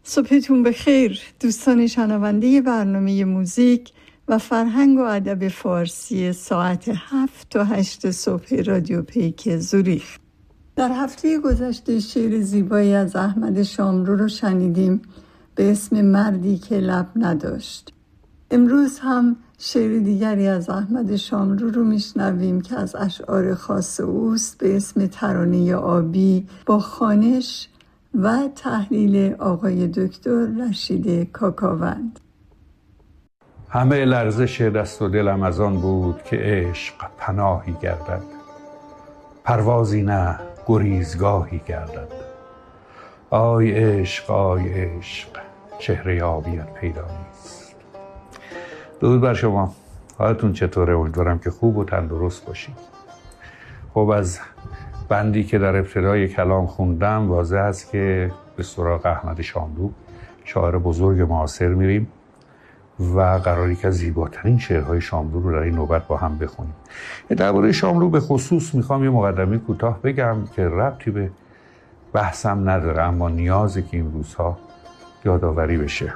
صبحتون بخیر دوستان شنونده برنامه موزیک و فرهنگ و ادب فارسی ساعت 7 تا 8 صبح رادیو پیک زوریخ. در هفته گذشته شعر زیبایی از احمد شاملو رو شنیدیم به اسم مردی که لب نداشت. امروز هم شعر دیگری از احمد شاملو رو میشنویم که از اشعار خاص اوست به اسم ترانه آبی با خوانش و تحلیل آقای دکتر رشید کاکاوند. همه لرزش دست و دلم از آن بود که عشق پناهی گردد، پروازی نه گریزگاهی گردد. آی عشق آی عشق، چهره آبیت پیدا نیست. درود بر شما، حالتون چطوره؟ امیدوارم که خوب و تندرست باشید. خب از بندی که در ابتدای کلام خوندم واضح است که به سراغ احمد شاملو، شاعر بزرگ معاصر میریم و قراری که از زیباترین شعرهای شاملو رو در این نوبت با هم بخونیم. درباره شاملو به خصوص میخوام یه مقدمه کوتاه بگم که ربطی به بحثم نداره، اما نیازه که این روزها یادآوری بشه.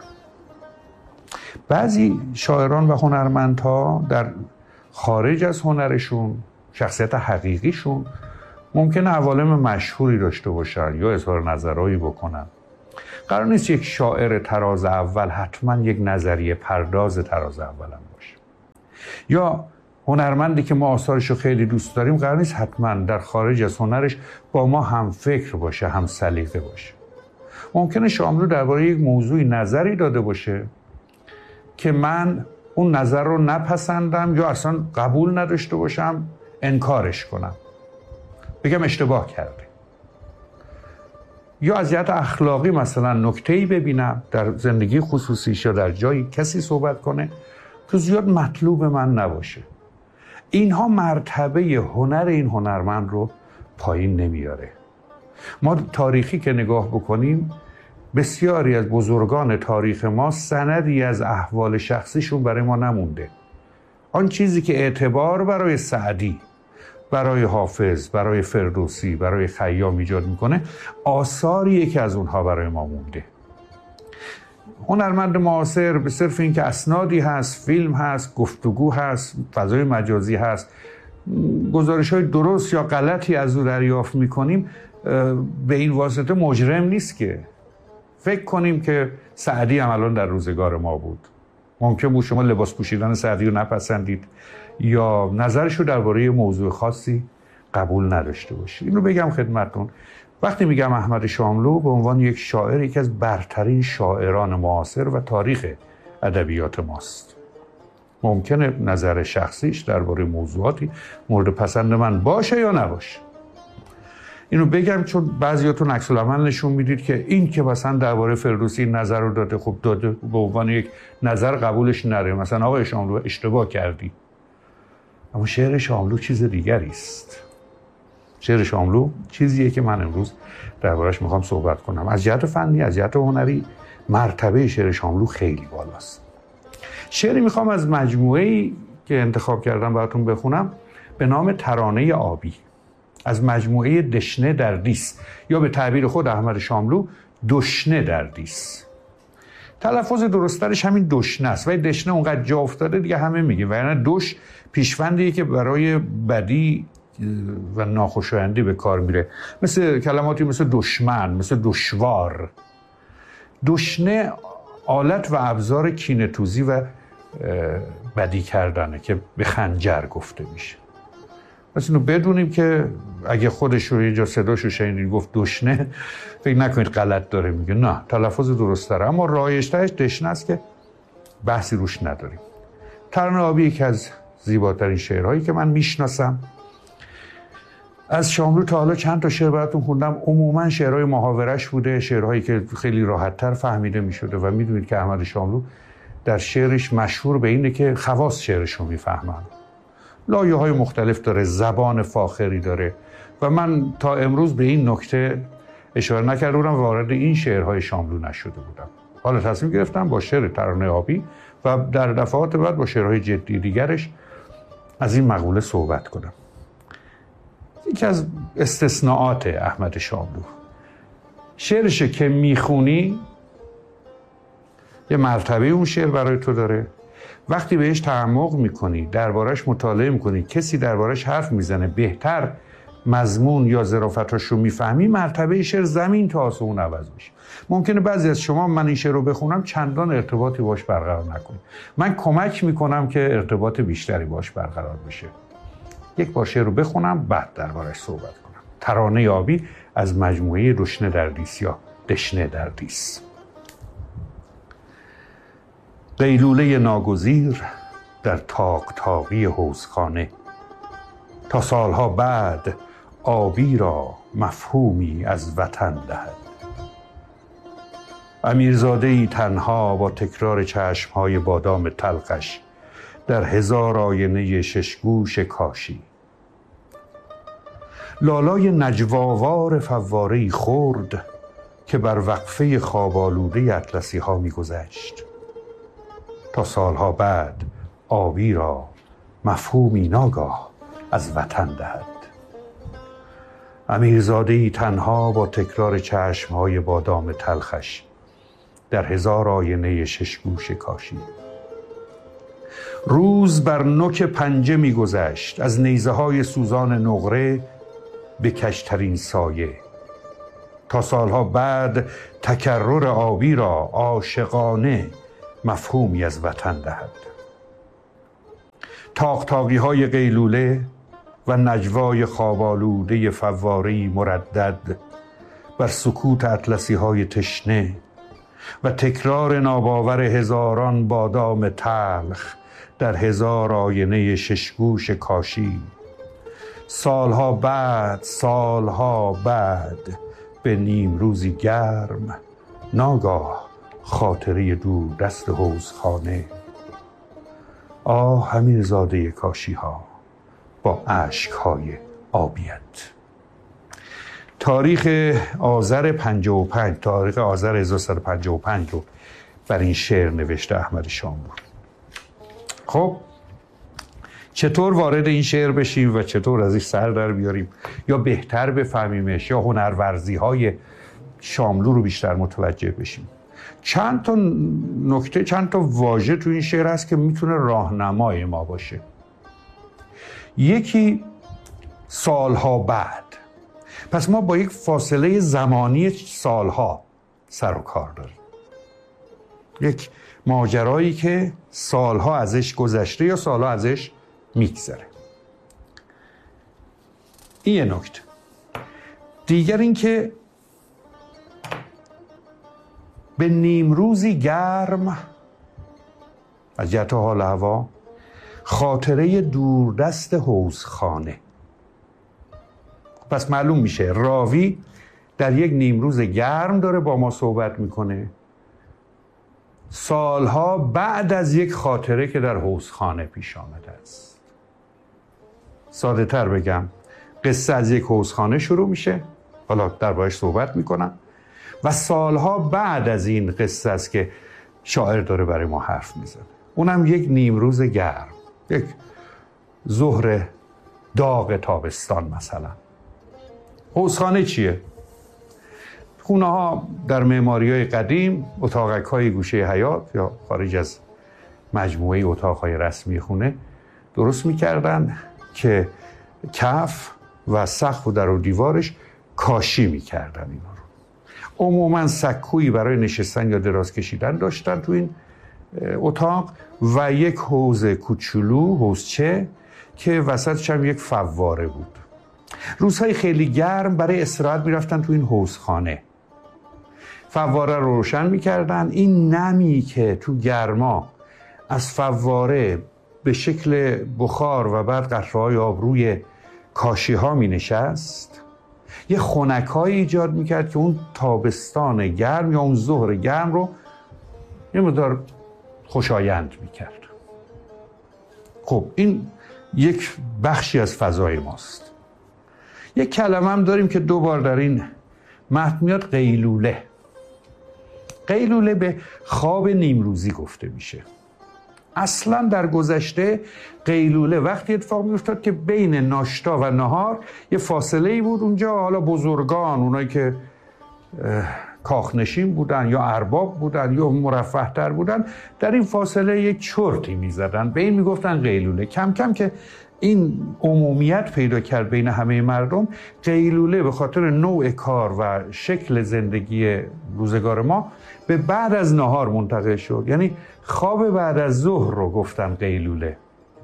بعضی شاعران و هنرمندها در خارج از هنرشون، شخصیت حقیقیشون ممکنه عوالم مشهوری داشته باشن یا اظهار نظرهایی بکنن. قرار نیست یک شاعر تراز اول حتما یک نظریه پرداز تراز اول هم باشه، یا هنرمندی که ما آثارش رو خیلی دوست داریم قرار نیست حتما در خارج از هنرش با ما هم فکر باشه، هم سلیقه باشه. ممکنه شاملو درباره یک موضوعی نظری داده باشه که من اون نظر رو نپسندم یا اصلا قبول نداشته باشم، انکارش کنم، بگم اشتباه کرده، یا از جهت اخلاقی مثلا نکته‌ای ببینم در زندگی خصوصیش یا در جایی کسی صحبت کنه که زیاد مطلوب من نباشه. اینها مرتبه هنر این هنرمند رو پایین نمیاره. ما تاریخی که نگاه بکنیم، بسیاری از بزرگان تاریخ ما سندی از احوال شخصیشون برای ما نمونده. آن چیزی که اعتبار برای سعدی، برای حافظ، برای فردوسی، برای خیام ایجاد میکنه، آثاریه که از اونها برای ما مونده. هنرمند معاصر به صرف این که اسنادی هست، فیلم هست، گفتگو هست، فضای مجازی هست، گزارش‌های درست یا غلطی از او دریافت میکنیم، به این واسطه مجرم نیست که فکر کنیم که سعدی هم الان در روزگار ما بود. ممکن بود شما لباس پوشیدن سعدی رو نپسندید یا نظرش رو درباره موضوع خاصی قبول نداشته باشید. این رو بگم خدمتتون، وقتی میگم احمد شاملو به عنوان یک شاعر، یکی از برترین شاعران معاصر و تاریخ ادبیات ماست. ممکنه نظر شخصیش درباره موضوعاتی مورد پسند من باشه یا نباشه. اینو بگم چون بعضیاتون عکس العمل نشون میدید که این که مثلا درباره فردوسی نظر رو داده، خب داده به عنوان یک نظر قبولش نره، مثلا آقای شاملو اشتباه کردی. اما شعر شاملو چیز دیگری است. شعر شاملو چیزیه که من امروز دربارش میخوام صحبت کنم. از جهت فنی، از جهت هنری، مرتبه شعر شاملو خیلی بالاست. شعری میخوام از مجموعه‌ای که انتخاب کردم براتون بخونم به نام ترانه آبی، از مجموعه دشنه در دیس، یا به تعبیر خود احمد شاملو دشنه در دیس. تلفظ درست‌ترش همین دشنه است، ولی دشنه اونقدر جا افتاده دیگه همه میگه، و یعنی دش پیشوندیه که برای بدی و ناخوشایندی به کار میره، مثل کلماتی مثل دشمن، مثل دشوار. دشنه آلت و ابزار کینه‌توزی و بدی کردنه که به خنجر گفته میشه. پس اینو بدونیم که اگه خودش رو یه جا صداشو شنیدید گفت دشنه، فکر نکنید غلط داره میگه، نه، تلفظ درست داره، اما رایج‌ترش دشنه است که بحثی روش نداریم. ترانه آبی یکی از زیباترین شعرهایی که من میشناسم. از شاملو تا حالا چند تا شعر براتون خوندم، عموما شعرهای محاورش بوده، شعرهایی که خیلی راحت‌تر فهمیده میشده، و میدونید که احمد شاملو در شعرش مشهور به اینه که خواص شعرش رو میفهمن. لایه‌های مختلف داره، زبان فاخری داره، و من تا امروز به این نکته اشاره نکرده بودم و وارد این شعرهای شاملو نشده بودم. حالا تصمیم گرفتم با شعر ترانه آبی و در دفعات بعد با شعرهای جدی دیگرش از این مقوله صحبت کنم. یکی از استثناءات احمد شاملو، شعرش که میخونی یه مرتبه اون شعر برای تو داره. وقتی بهش تعمق میکنی، دربارش مطالعه میکنی، کسی دربارش حرف میزنه، بهتر مضمون یا ظرافتاش رو میفهمی، مرتبه شعر زمین تا آسمون عوض میشه. ممکنه بعضی از شما من این شعر رو بخونم چندان ارتباطی باش برقرار نکنید. من کمک میکنم که ارتباط بیشتری باش برقرار بشه. یک بار شعر رو بخونم بعد دربارش صحبت کنم. ترانه آبی از مجموعه دشنه در دیس یا دشنه در دیس. قیلوله ناگزیر در تاق تاقی حوضخانه، تا سالها بعد آبی را مفهومی از وطن دهد. امیرزاده‌ای تنها با تکرار چشمهای بادام تلخش در هزار آینه ششگوش کاشی. لالای نجواوار فواره‌ای خرد که بر وقفه خواب‌آلوده اطلسی ها می‌گذشت، تا سالها بعد آبی را مفهومی ناگاه از وطن دهد. امیرزاده‌ای تنها با تکرار چشمهای بادام تلخش در هزار آینه ششگوش کاشی. روز بر نوک پنجه می‌گذشت از نیزه‌های سوزان نقره به کشترین سایه، تا سالها بعد تکرر آبی را عاشقانه مفهومی از وطن دهد. تاقتاقی های قیلوله و نجوای خواب‌آلوده فواره‌ای مردد بر سکوت اطلسی های تشنه و تکرار ناباور هزاران بادام تلخ در هزار آینه ششگوش کاشی. سالها بعد به نیم روزی گرم ناگاه خاطره دور دست حوضخانه. آه امیرزاده کاشی ها با اشک‌های آبیت. تاریخ آذر 55 تاریخ آذر 1355 رو بر این شعر نوشته احمد شاملو. خب چطور وارد این شعر بشیم و چطور ازش سر در بیاریم یا بهتر بفهمیمش یا هنرورزی های شاملو رو بیشتر متوجه بشیم؟ چند تا نکته، چند تا واژه تو این شعر هست که میتونه راهنمای ما باشه. یکی سالها بعد. پس ما با یک فاصله زمانی سالها سر و کار داریم. یک ماجرایی که سالها ازش گذشته یا سالها ازش میگذره. این یه نکته. دیگر این که به نیمروزی گرم از جهت حال هوا خاطره دوردست حوضخانه. پس معلوم میشه راوی در یک نیمروز گرم داره با ما صحبت میکنه، سالها بعد از یک خاطره که در حوضخانه پیش آمده است. ساده تر بگم، قصه از یک حوضخانه شروع میشه، حالا دربارش صحبت میکنم، و سالها بعد از این قصه است که شاعر داره برای ما حرف میزنه. اونم یک نیمروز گرم، یک ظهر داغ تابستان مثلا. حوضخانه چیه؟ خونه ها در معماری های قدیم اتاقک های گوشه حیاط یا خارج از مجموعه اتاق های رسمی خونه درست میکردن که کف و سقف و در و دیوارش کاشی میکردن. اینا رو عموما سکویی برای نشستن یا دراز کشیدن داشتن تو این اتاق و یک حوض کوچولو، حوضچه که وسطش هم یک فواره بود. روزهای خیلی گرم برای استراحت میرفتن تو این حوضخانه، فواره رو روشن میکردن. این نمی که تو گرما از فواره به شکل بخار و بعد قطره‌های آب روی کاشی ها می نشست، یه خنک‌هایی ایجاد میکرد که اون تابستان گرم یا اون ظهر گرم رو یه مقدار خوشایند میکرد. خب این یک بخشی از فضای ماست. یک کلمه هم داریم که دو بار در این متن میاد، قیلوله. قیلوله به خواب نیمروزی گفته میشه. اصلا در گذشته قیلوله وقتی اتفاق میافتاد که بین ناشتا و نهار یه فاصله ای بود اونجا. حالا بزرگان، اونایی که کاخنشین بودن یا ارباب بودن یا مرفه تر بودن، در این فاصله یک چرتی میزدن، به این میگفتن قیلوله. کم کم که این عمومیت پیدا کرد بین همه مردم، قیلوله به خاطر نوع کار و شکل زندگی روزگار ما به بعد از نهار منتقل شد. یعنی خواب بعد از ظهر رو گفتن قیلوله،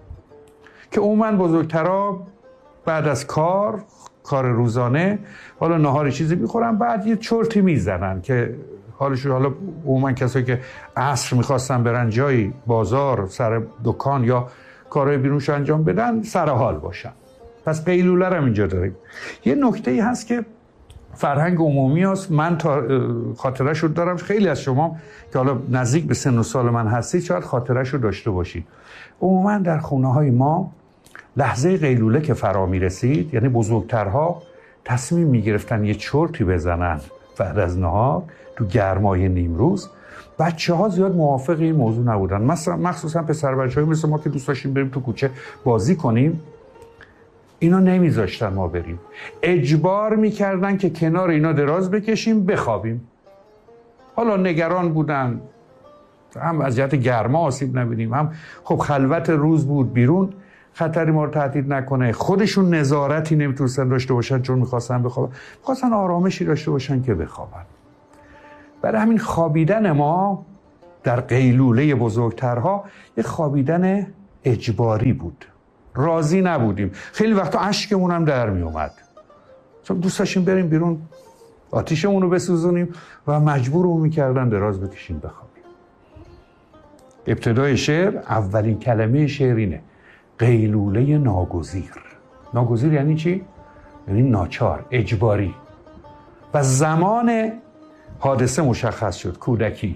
که عموما بزرگترا بعد از کار روزانه حالا نهار چیزی میخورن، بعد یه چرتی میزنن که حالشون، حالا عموما کسایی که عصر میخواستن برن جایی، بازار، سر دکان یا کارهای بیرونش انجام بدن، سر حال باشن. پس قیلوله رو اینجا داریم. یه نکته ای هست که فرهنگ عمومی هست، من خاطرش رو دارم، خیلی از شما که حالا نزدیک به سن و سال من هستید شاید خاطرش رو داشته باشید. عموما در خونه های ما لحظه قیلوله که فرا می رسید، یعنی بزرگترها تصمیم می گرفتن یه چرتی بزنن بعد از نهار تو گرمای نیمروز. بچه ها زیاد موافق این موضوع نبودن، مثلا مخصوصا پسر بچه های مثل ما که دوست داشتیم بریم تو کوچه بازی کنیم، اینا نمیذاشتن ما بریم، اجبار میکردن که کنار اینا دراز بکشیم بخوابیم. حالا نگران بودن هم از جهت گرما آسیب نبینیم، هم خب خلوت روز بود بیرون، خطری ما رو تهدید نکنه. خودشون نظارتی نمیتونستن داشته باشن چون میخواستن بخوابن، میخواستن آرامشی داشته باشن که بخوابن. برای همین خوابیدن ما در قیلوله بزرگترها یه خوابیدن اجباری بود، راضی نبودیم. خیلی وقتا اشکمون هم در می اومد، چون دوست داشتیم بریم بیرون آتیشمون رو بسوزونیم و مجبورمون میکردن دراز بکشیم بخوابیم. ابتدای شعر، اولین کلمه شعر اینه: قیلوله ناگزیر. ناگزیر یعنی چی؟ یعنی ناچار، اجباری. و زمان حادثه مشخص شد، کودکی.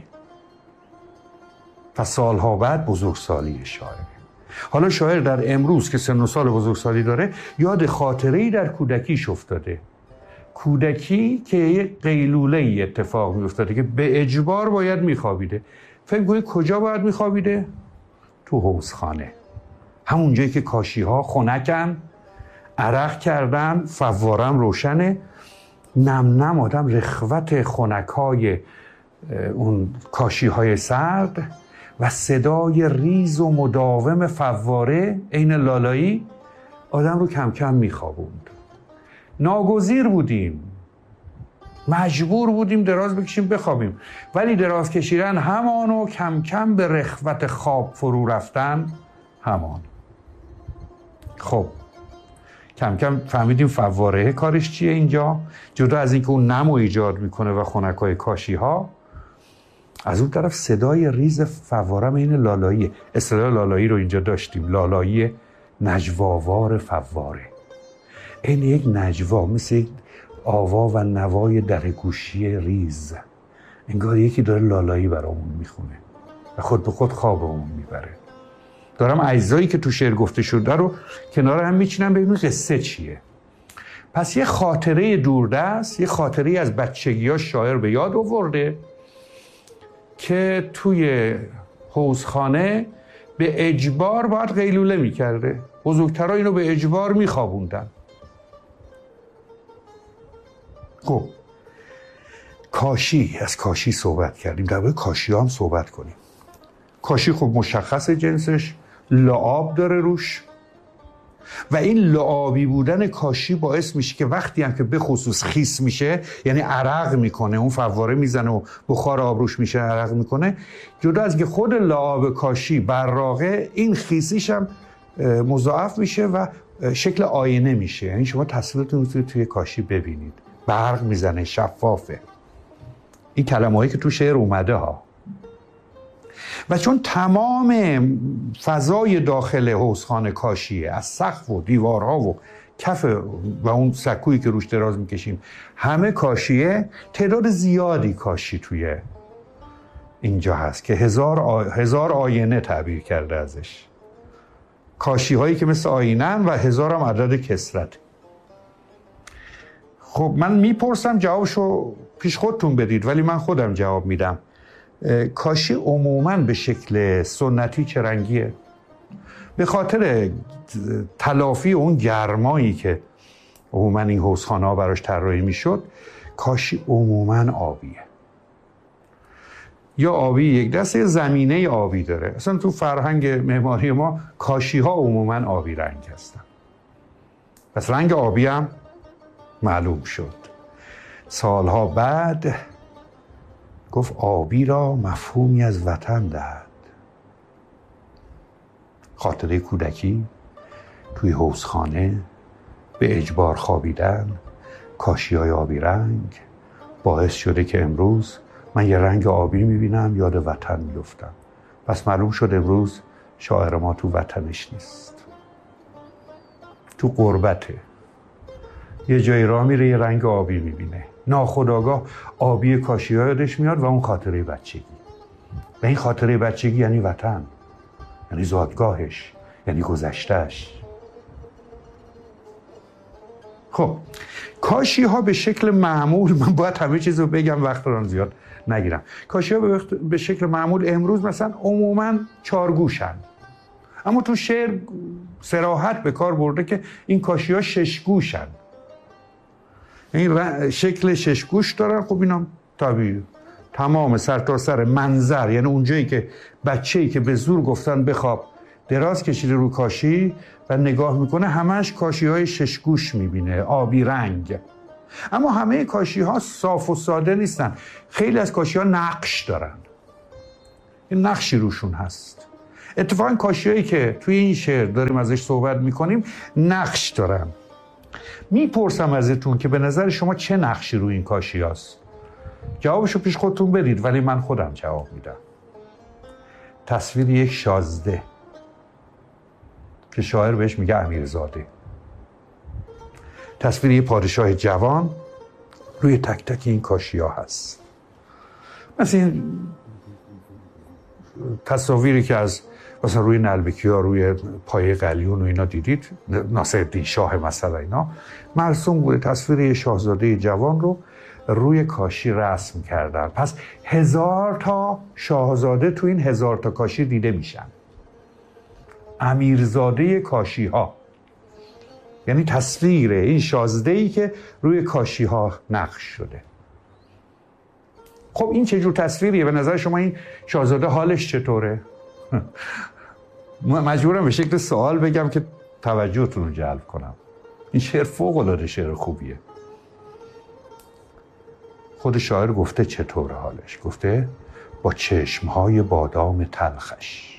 و سالها بعد بزرگسالی شاعر. حالا شاعر در امروز که سن و سال بزرگسالی داره، یاد خاطره‌ای در کودکیش افتاده. کودکی که یک قیلوله‌ای اتفاق می‌افتاده که به اجبار باید می‌خوابیده. فکر کنید کجا باید می‌خوابیده؟ تو حوضخانه. همون جایی که کاشی‌ها خنکن، عرق کردن، فوارم روشنه، نم نم آدم رخوت خنک‌های اون کاشی‌های سرد و صدای ریز و مداوم فواره عین لالایی آدم رو کم کم میخوابوند. ناگزیر بودیم، مجبور بودیم دراز بکشیم بخوابیم، ولی دراز کشیدن همان و کم کم به رخوت خواب فرو رفتن همان. خب کم کم فهمیدیم فواره کارش چیه اینجا، جدا از اینکه اون نمو ایجاد میکنه و خنکای کاشی ها، از اون طرف صدای ریز فواره این لالایی. اصطلاح لالایی رو اینجا داشتیم، لالایی نجواوار فواره. این یک نجوا، مثل یک آوا و نوای در گوشی ریز، انگار یکی داره لالایی برامون میخونه و خود به خود خوابمون میبره. دارم اجزایی که تو شعر گفته شده رو کنار هم میچینم ببینیم قصه چیه. پس یه خاطره دوردست، یه خاطره از بچگی‌ها شاعر به یاد آورده که توی حوضخانه به اجبار باید قیلوله میکرده. بزرگترها اینو به اجبار میخوابوندن. خب کاشی، از کاشی صحبت کردیم، در باید کاشی هم صحبت کنیم. کاشی خب مشخص جنسش، لعاب داره روش و این لعابی بودن کاشی باعث میشه که وقتی هم که به خصوص خیس میشه، یعنی عرق میکنه، اون فواره میزنه و بخار آب روش میشه عرق میکنه، جدا از که خود لعاب کاشی براقه، این خیسیش هم مضاعف میشه و شکل آینه میشه. یعنی شما تصویرتون میتونید توی کاشی ببینید، برق میزنه، شفافه. این کلمه‌ای که تو شعر اومده ها. و چون تمام فضای داخل حوضخانه کاشیه، از سقف و دیوارها و کف و اون سکویی که روش دراز میکشیم همه کاشیه، تعداد زیادی کاشی توی اینجا هست که هزار آینه تعبیر کرده ازش. کاشی هایی که مثل آینن و 1000 هم عدد کسرت. خب من میپرسم جوابشو پیش خودتون بدید، ولی من خودم جواب میدم. کاشی عموماً به شکل سنتی چه رنگیه؟ به خاطر تلافی اون گرمایی که عموماً این حوضخانه ها براش طراحی میشد، کاشی عموماً آبیه. یا آبی یک دست، یا زمینه آبی داره. اصلا تو فرهنگ معماری ما کاشی ها عموما آبی رنگ هستن. پس رنگ آبی هم معلوم شد. سالها بعد گفت آبی را مفهومی از وطن دهد. خاطره کودکی، توی حوضخانه به اجبار خوابیدن، کاشی‌های آبی رنگ باعث شده که امروز من یه رنگ آبی میبینم، یاد وطن میفتم. پس معلوم شد امروز شاعر ما تو وطنش نیست، تو غربته. یه جایی راه میره یه رنگ آبی میبینه، ناخودآگاه آبی کاشی‌ها یادش میاد و اون خاطره بچگی. و این خاطره بچگی یعنی وطن، یعنی زادگاهش، یعنی گذشتهش. خب کاشی ها به شکل معمول، من باید همه چیز رو بگم وقت رو زیاد نگیرم. کاشی ها به شکل معمول امروز مثلا عموما چارگوشن، اما تو شعر صراحت به کار برده که این کاشی ها ششگوشن، این شکل ششگوش دارن. خب اینا طبیعی تمام سر تا سر منظر، یعنی اونجایی که بچه‌ای که به زور گفتن بخواب دراز کشیده رو کاشی و نگاه میکنه، همش کاشی های ششگوش میبینه، آبی رنگ. اما همه کاشی ها صاف و ساده نیستن. خیلی از کاشی ها نقش دارن، این نقشی روشون هست. اتفاقا کاشی هایی که توی این شعر داریم ازش صحبت میکنیم نقش دارن. میپرسم ازتون که به نظر شما چه نقشی روی این کاشی هست؟ جوابشو پیش خودتون بدید، ولی من خودم جواب میدم. تصویر یک شازده که شاعر بهش میگه امیرزاده، تصویر یک پادشاه جوان روی تک تک این کاشی‌ها هست. مثل این تصاویری که از مثلا روی نلبکی‌ها، روی پایه قلیون و اینا دیدید، ناصرالدین شاه مثلا، اینا مرسوم بوده. تصویر یک شاهزاده جوان رو روی کاشی رسم کردن. پس 1000 تا شاهزاده تو این 1000 تا کاشی دیده میشن. امیرزاده کاشی ها یعنی تصویر این شاهزاده‌ای که روی کاشی ها نقش شده. خب این چه جور تصویریه؟ به نظر شما این شاهزاده حالش چطوره؟ مجبورم به شکل سوال بگم که توجهتون رو جلب کنم. این شعر فوق‌العاده شعر خوبیه. خود شاعر گفته چطوره حالش؟ گفته با چشمهای بادام تلخش.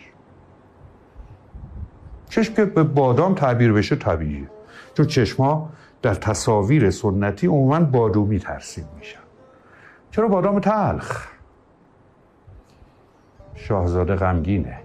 چشم که به بادام تعبیر بشه طبیعیه، چون چشمها در تصاویر سنتی عموماً بادومی ترسیم میشن. چرا بادام تلخ؟ شاهزاده غمگینه،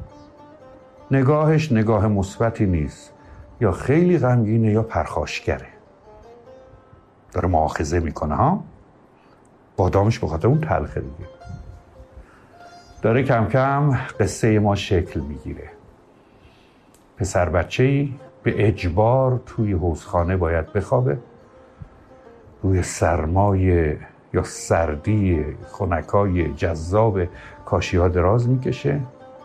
نگاهش نگاه مثبتی نیست، یا خیلی غمگینه یا پرخاشگره، داره مؤاخذه میکنه ها. بادامش به خاطر اون تلخه دیگه. داره کم کم قصه ما شکل میگیره. پسر بچه‌ای به اجبار توی حوضخانه باید بخوابه، روی سرمای یا سردی خنکای جذاب کاشی ها دراز میکشه،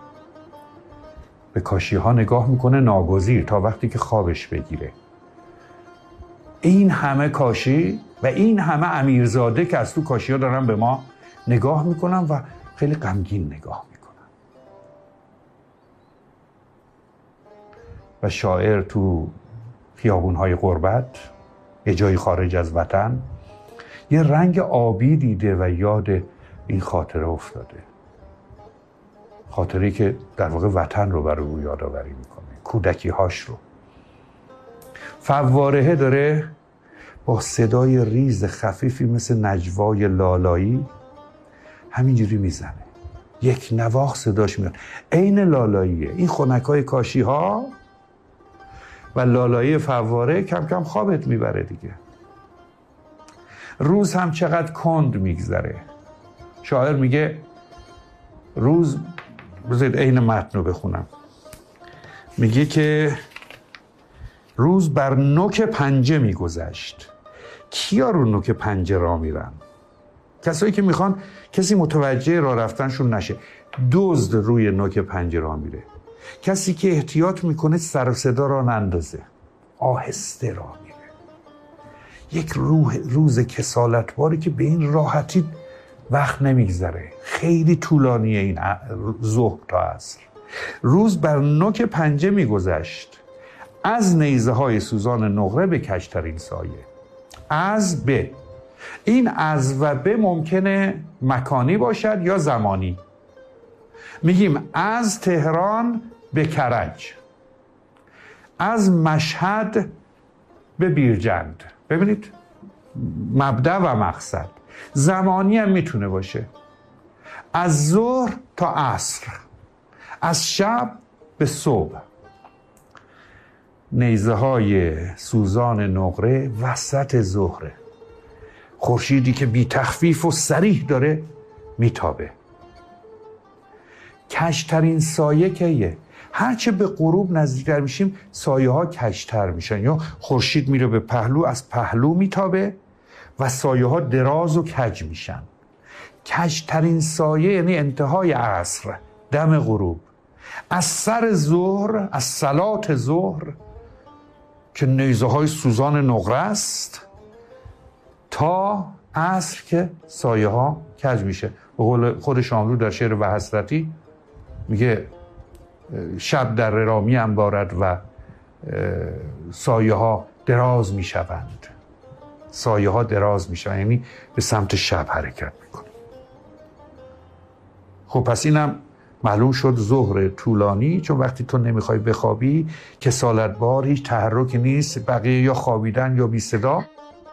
به کاشی ها نگاه میکنه ناگزیر تا وقتی که خوابش بگیره. این همه کاشی و این همه امیرزاده که از تو کاشی ها دارن به ما نگاه میکنن و خیلی غمگین نگاه میکنن. و شاعر تو خیابونهای غربت، یه جایی خارج از وطن، یه رنگ آبی دیده و یاد این خاطره افتاده. خاطره‌ای که در واقع وطن رو برای او یادآوری میکنه، کودکی هاش رو. فوارهه داره با صدای ریز خفیفی مثل نجوای لالایی همینجوری میزنه، یک نواخت صداش میاد، عین لالاییه. این خنکای کاشی ها و لالایی فواره کم کم خوابت میبره دیگه. روز هم چقدر کند میگذره. شاعر میگه روز، بذارید عین متن رو بخونم، میگه که روز بر نوک پنجه میگذشت. کیا رو نوک پنجه را میرن؟ کسایی که میخوان کسی متوجه راه رفتنشون نشه. دزد روی نوک پنجه را میره، کسی که احتیاط میکنه سر و صدا را نندازه، آهسته راه میره. یک روز کسالتباری که به این راحتی وقت نمیگذره، خیلی طولانیه این ظهر تا عصر. روز بر نوک پنجه میگذشت از نیزه های سوزان نقره به کجترین سایه. از به، این از و به ممکنه مکانی باشد یا زمانی. میگیم از تهران به کرج، از مشهد به بیرجند. ببینید مبدأ و مقصد. زمانی هم میتونه باشه، از ظهر تا عصر، از شب به صبح. نیزه های سوزان نقره وسط ظهره، خورشیدی که بی تخفیف و صریح داره میتابه. کجترین سایه کیه؟ هرچه به غروب نزدیکتر میشیم سایه ها کجتر میشن، یا خورشید میره به پهلو، از پهلو میتابه و سایه ها دراز و کج میشن. کجترین سایه یعنی انتهای عصر، دم غروب. از سر ظهر، از صلات ظهر که نیزه های سوزان نقره است، تا عصر که سایه ها کج میشه. به قول خود شاملو در شعر و حسرتی میگه شب در رامی انبارد و سایه ها دراز میشوند. سایه ها دراز میشوند یعنی به سمت شب حرکت میکنه. خب پس اینم معلوم شد ظهر طولانی، چون وقتی تو نمیخوای بخوابی کسالت بار، هیچ تحرکی نیست، بقیه یا خوابیدن یا بی صدا.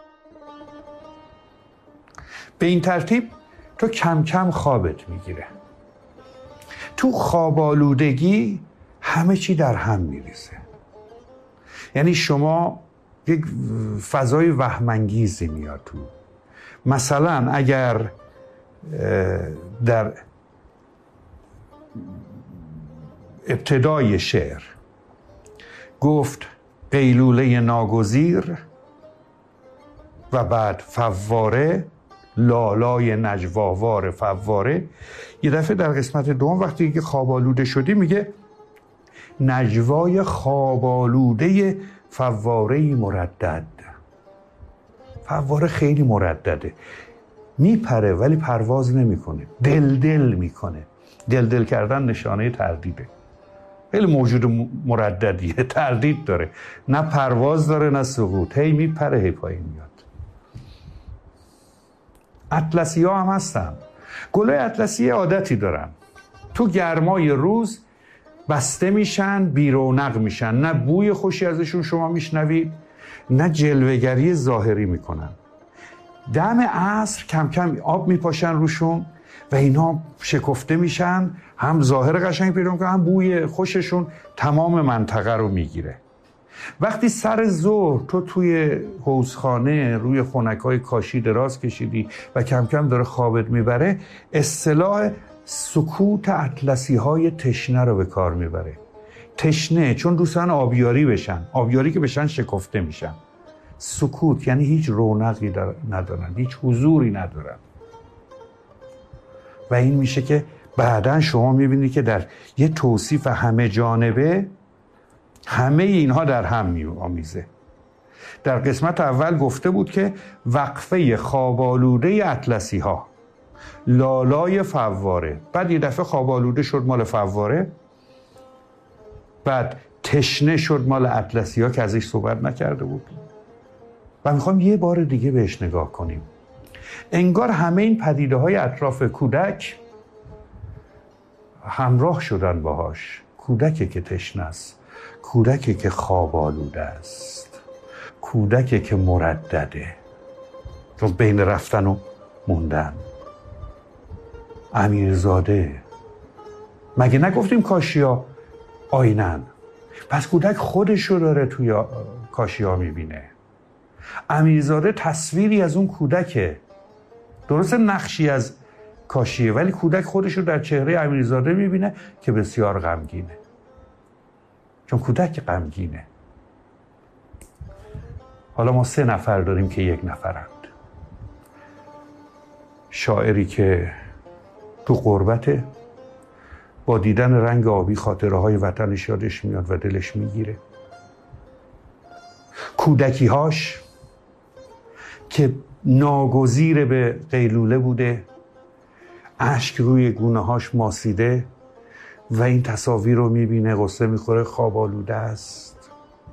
به این ترتیب تو کم کم خوابت میگیره. تو خوابالودگی همه چی در هم میریزه. یعنی شما یک فضای وهم‌انگیزی میاد تو. مثلا اگر در ابتدای شعر گفت قیلوله ناگزیر و بعد فواره، لالای نجواوار فواره، یه دفعه در قسمت دوم وقتی که خوابالوده شدی میگه نجوای خوابالوده فواره‌ای مردد. فواره خیلی مردده، میپره ولی پرواز نمیکنه، دل میکنه. دل کردن نشانه تردیده. خیلی موجود مرددیه، تردید داره، نه پرواز داره نه سقوط، هی میپره هی پایین میاد. اطلسی ها هم هستن. گلای اطلسی عادتی دارن، تو گرمای روز بسته میشن، بیرونق میشن، نه بوی خوشی ازشون شما میشنوید نه جلوه‌گری ظاهری میکنن. دم عصر کم کم آب میپاشن روشون و اینا شکفته میشن، هم ظاهر قشنگ پیدا میکنن هم بوی خوششون تمام منطقه رو میگیره. وقتی سر ظهر تو توی حوضخانه روی خنکای کاشی دراز کشیدی و کم کم داره خوابت میبره، اصطلاح سکوت اطلسی های تشنه رو به کار میبره. تشنه چون دوستان آبیاری بشن، آبیاری که بشن شکفته میشن. سکوت یعنی هیچ رونقی ندارن، هیچ حضوری ندارن. و این میشه که بعداً شما میبینید که در یه توصیف همه جانبه همه اینها در هم می‌آمیزه. در قسمت اول گفته بود که وقفه خوابالوده اطلسی ها، لالای فواره، بعد یه دفعه خوابالوده شد مال فواره، بعد تشنه شد مال اطلسی ها که ازش صحبت نکرده بود. و میخوام یه بار دیگه بهش نگاه کنیم. انگار همه این پدیده های اطراف کودک همراه شدن باهاش. کودکی که تشنه است، کودکی که خوابالوده است، کودکی که مردده، چون بین رفتن و موندن. امیرزاده، مگه نگفتیم کاشیا آینن؟ پس کودک خودشو داره توی کاشیا میبینه. امیرزاده تصویری از اون کودکه، درسته نقشی از کاشیه، ولی کودک خودشو در چهره امیرزاده میبینه که بسیار غمگینه، چون کودک غمگینه. حالا ما 3 نفر داریم که 1 نفرند. شاعری که تو غربته، با دیدن رنگ آبی خاطره های وطنش یادش میاد و دلش میگیره. کودکی هاش که ناگزیر به قیلوله بوده اشک روی گونه هاش ماسیده و این تصاویر رو میبینه، قصه میخوره، خواب آلوده است.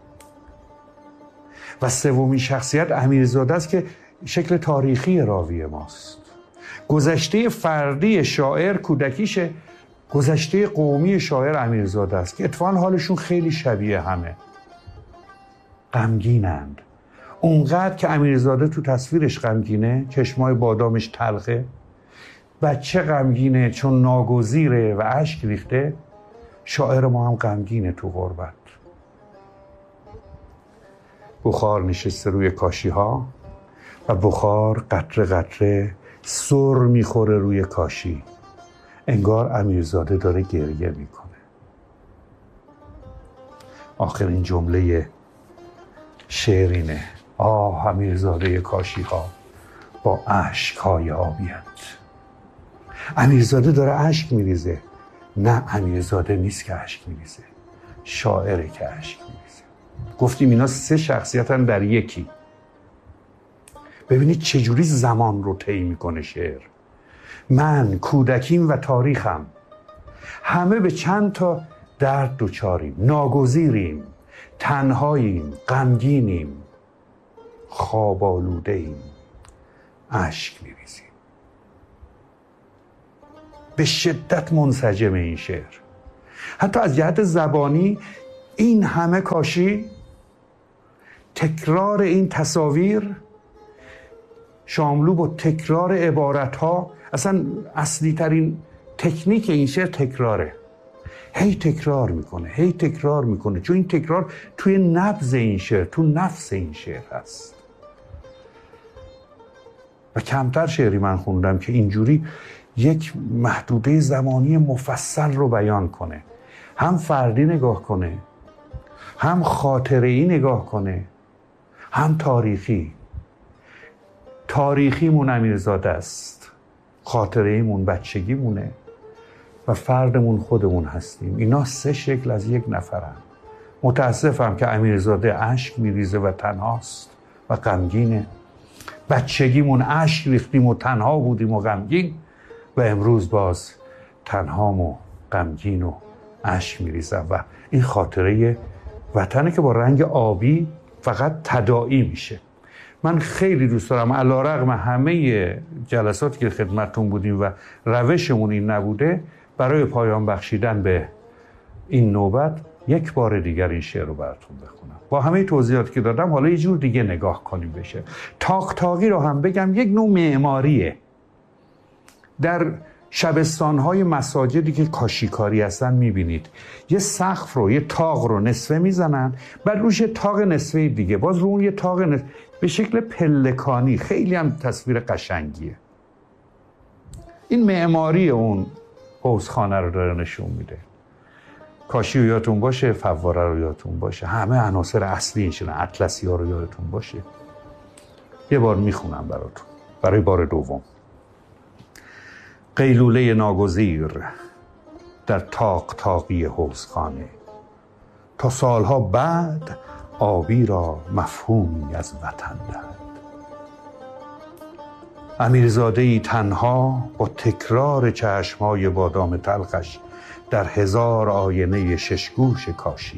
و سومین شخصیت امیرزاده است که شکل تاریخی راوی ماست. گذشته فردی شاعر کودکیشه، گذشته قومی شاعر امیرزاده است که اتفاقا حالشون خیلی شبیه همه. غمگینند. اونقدر که امیرزاده تو تصویرش غمگینه، چشمای بادامش تلخه، بچه غمگینه چون ناگزیره و اشک ریخته، شاعر ما هم غمگینه تو غربت. بخار نشسته روی کاشی ها و بخار قطره قطره سر میخوره روی کاشی. انگار امیرزاده داره گریه میکنه. آخرین جمله شعر اینه: آه امیرزاده کاشی ها با اشک های آبیت. امیرزاده داره اشک میریزه. نه، امیرزاده نیست که اشک میریزه، شاعره که اشک میریزه. گفتیم اینا 3 شخصیتن در یکی. ببینید چجوری زمان رو طی میکنه شعر. من، کودکیم و تاریخم، همه به چند تا درد دوچاریم، ناگزیریم، تنهاییم، غمگینیم، خواب آلوده ایم، اشک میریزیم. به شدت منسجم این شعر. حتی از جهت زبانی این همه کاشی، تکرار این تصاویر، شاملو با تکرار عبارتها، اصلا اصلی ترین تکنیک این شعر تکراره. هی تکرار میکنه، هی تکرار میکنه، چون این تکرار توی نبض این شعر، تو نفس این شعر هست. و کمتر شعری من خوندم که اینجوری یک محدوده زمانی مفصل رو بیان کنه. هم فردی نگاه کنه، هم خاطره‌ای نگاه کنه، هم تاریخی. تاریخیمون امیرزاده است، خاطره‌ایمون بچگیمونه و فردمون خودمون هستیم. اینا 3 شکل از یک نفرن. متاسفم که امیرزاده اشک میریزه و تنهاست و غمگینه. بچگیمون اشک ریختیم و تنها بودیم و غمگین، و امروز باز تنهام و غمگین و اشک میریزم. و این خاطره وطنه که با رنگ آبی فقط تداعی میشه. من خیلی دوست دارم، علیرغم همه جلساتی که خدمتتون بودیم و روشمون این نبوده، برای پایان بخشیدن به این نوبت یک بار دیگر این شعر رو براتون بخونم. با همه توضیحاتی که دادم حالا یه جور دیگه نگاه کنیم بشه. تاق تاقی رو هم بگم، یک نوع معماریه. در شبستان‌های مساجدی که کاشیکاری هستن میبینید یه سقف رو، یه تاق رو نصفه میزنن، بعد روش یه تاق نصفه دیگه، باز رو اون یه تاق نصفه، به شکل پلکانی. خیلی هم تصویر قشنگیه. این معماری اون حوضخانه رو داره نشون میده. کاشی رو یادتون باشه، فواره رو یادتون باشه، همه عناصر اصلی اینشون، اطلسی ها رو یادتون باشه. یه بار میخونم براتون برای بار دوم. قیلوله ناگزیر در تاق تاقی حوضخانه، تا سالها بعد آبی را مفهومی از وطن دهد. امیرزاده‌ای تنها با تکرار چشم‌های بادام تلخش در 1000 آینه 6 گوش کاشی.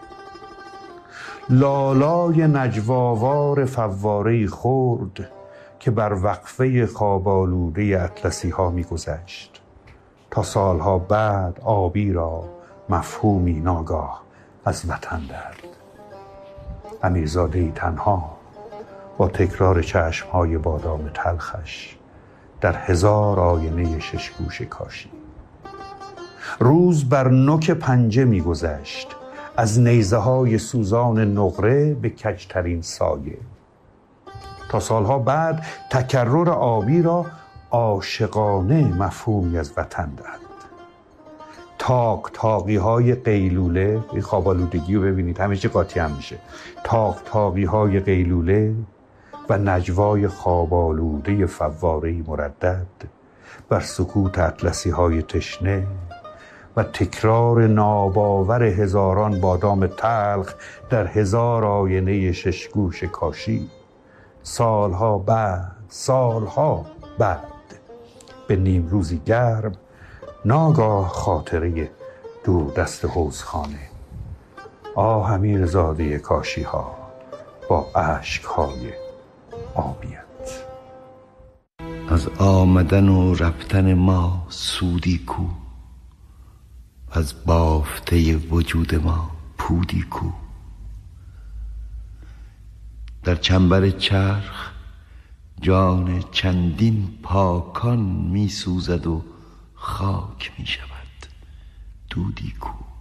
لالای نجواوار فواره‌ای خرد که بر وقفه خواب آلوده اطلسی ها می گذشت، تا سالها بعد آبی را مفهومی ناگاه از وطن دهد. امیرزاده‌ای تنها با تکرار چشم‌های بادام تلخش در 1000 آینه 6 گوش کاشی. روز بر نوک پنجه می گذشت، از نیزه های سوزان نقره به کجترین سایه، تا سالها بعد تکرر آبی را عاشقانه مفهومی از وطن دهد. تاق تاقی های قیلوله، این خواب آلودگی رو ببینید همه چی قاطی هم میشه. تاق تاقی های قیلوله و نجوای خواب آلوده فواره‌ای مردد بر سکوت اطلسی های تشنه و تکرار ناباور هزاران بادام تلخ در 1000 آینه 6 گوش کاشی. سالها بعد به به نیم روزی گرم، ناگاه خاطره دور دست حوضخانه، امیر زاده کاشی ها با اشک های آبیت. از آمدن و رفتن ما سودی کو، از بافته وجود ما پودی کو. در چنبر چرخ جان چندین پاکان می سوزد و خاک می شود، دودی کو.